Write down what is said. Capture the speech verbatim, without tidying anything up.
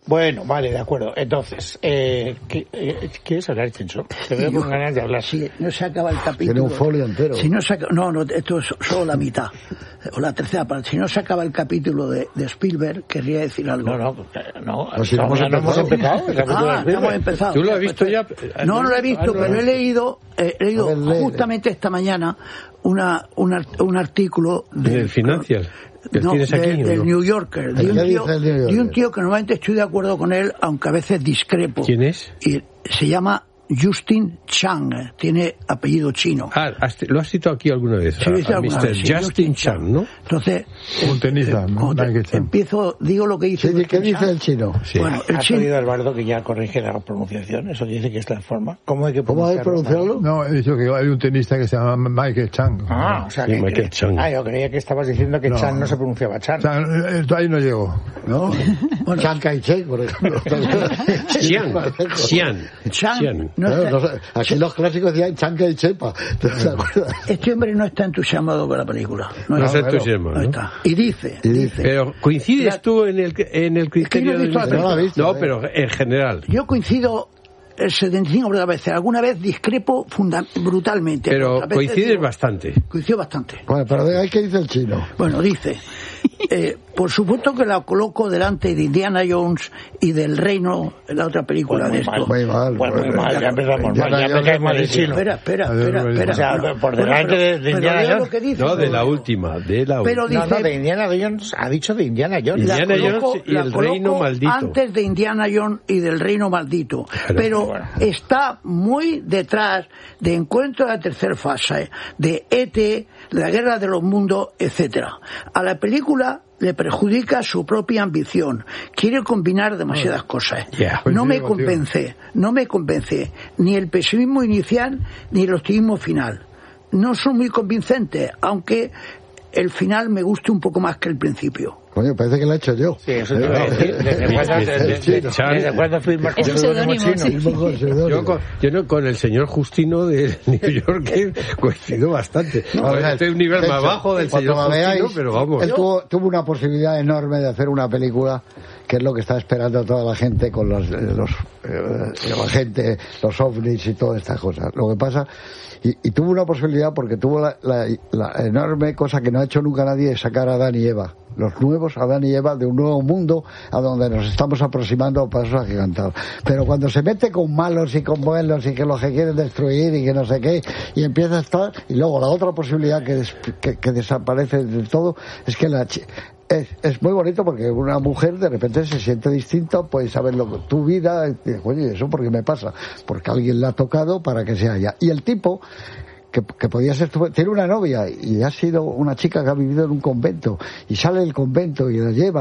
Bueno, vale, de acuerdo. Entonces, eh, ¿qué, eh, ¿quieres hablar, Chencho? Te veo con ganas de hablar. Si no se acaba el capítulo... Tiene un folio entero. Si no, se acaba, no, no, esto es solo la mitad. O la tercera parte. Si no se acaba el capítulo de, de Spielberg, querría decir algo. No, no, no. Pues si no hemos no hemos empezado. Ah, no hemos empezado. ¿Tú lo has visto ya? No, no lo he visto, pero he leído, eh, he leído ver, lee, justamente esta mañana una, una, un artículo ¿En el Financial? ¿Que no, tienes aquí? de, ¿o del no? New Yorker, de un, tío, de un tío que normalmente estoy de acuerdo con él, aunque a veces discrepo. ¿Quién es? Y se llama Justin Chang, tiene apellido chino. Ah, has- lo has citado aquí alguna vez. Sí, a- lo hice a alguna mister vez, sí, Justin Chan, ¿no? Entonces, Un tenista, eh, ¿no? cuando te- Michael Chan. empiezo, digo lo que dice. Sí, ¿qué Justin dice Chang. el chino? Sí. Bueno, el ¿Has chino, oído a Eduardo que ya corrige la pronunciación? Eso dice que es la forma. ¿Cómo hay que ¿Cómo hay que pronunciarlo? No, he dicho que hay un tenista que se llama Michael Chang. Ah, o sea, Sí, que Michael cre- Chang. Ah, yo creía que estabas diciendo que No. Chan no se pronunciaba Chan. O sea, eh, ahí no llegó. ¿No? Chiang Kai-shek, por ejemplo. Xian. Xian. Chang, Xian. no Claro, está- no sé, aquí los clásicos decían Chiang Kai-shek. ¿Te acuerdas? este hombre no está entusiasmado con la película. No, No está. se entusiasma, No ¿no? está. Y dice, Y dice, Pero coincides La- tú en el en el criterio no he visto de- la película. No la he visto, No, eh. pero en general. yo coincido el setenta y cinco por ciento de las veces, alguna vez discrepo funda- brutalmente. Pero otras veces coincides digo- bastante. Coincido bastante. Bueno, pero de ahí que dice el chino. Bueno, dice, eh, por supuesto que la coloco delante de Indiana Jones y del Reino, en la otra película Pues de muy esto. Muy mal. Pues muy Bueno, mal, ya empezamos Indiana mal, ya Jones empezamos mal el es chino. Espera, espera, Adiós, espera, Roberto. espera. O sea, Pero- por bueno, delante pero- de- de pero Indiana leo Jones. lo que dice, No, de la Roberto. última, de la Pero última. No, no, dice- de Indiana Jones ha dicho de Indiana Jones. La Indiana coloco- Jones y la el coloco Reino Maldito. antes de Indiana Jones y del Reino Maldito. Claro. Pero Bueno. está muy detrás de Encuentro de la Tercera Fase, de E T, La Guerra de los Mundos, etcétera. A la película le perjudica su propia ambición. Quiere combinar demasiadas cosas. Yeah. No me Coincido contigo. convence, no me convence ni el pesimismo inicial ni el optimismo final. No son muy convincentes, aunque el final me guste un poco más que el principio. Coño, parece que lo he hecho yo. Sí, eso te iba a decir. ¿Desde cuándo- desde- desde- Chan. desde cuándo firmas Es con un seudónimo seudónimo, chino? sí. Yo con, yo no, con el señor Justino de New York que coincido bastante. No, o sea, Estoy un nivel de más hecho, bajo del cuando señor la veáis, Justino, pero vamos. Él tuvo, tuvo una posibilidad enorme de hacer una película que es lo que está esperando toda la gente con los, eh, los eh, la gente, los ovnis y todas estas cosas. Lo que pasa, y, y tuvo una posibilidad porque tuvo la, la, la enorme cosa que no ha hecho nunca nadie, de sacar a Adán y Eva, los nuevos Adán y Eva, de un nuevo mundo a donde nos estamos aproximando a pasos agigantados. Pero cuando se mete con malos y con buenos y que los que quieren destruir y que no sé qué, y empieza a estar, y luego la otra posibilidad que, des, que, que desaparece del todo es que la chi- es, es muy bonito porque una mujer de repente se siente distinta, puede saber lo que tu vida, y dice, oye, ¿eso por qué me pasa? Porque alguien la ha tocado para que sea ella. Y el tipo que, que podía ser, tiene una novia y ha sido una chica que ha vivido en un convento y sale del convento y la lleva